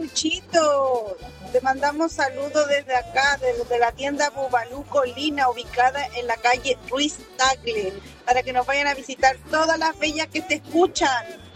Luchito. Te mandamos saludos desde acá, desde la tienda Bubalú Colina, ubicada en la calle Ruiz Tagle, para que nos vayan a visitar todas las bellas que te escuchan.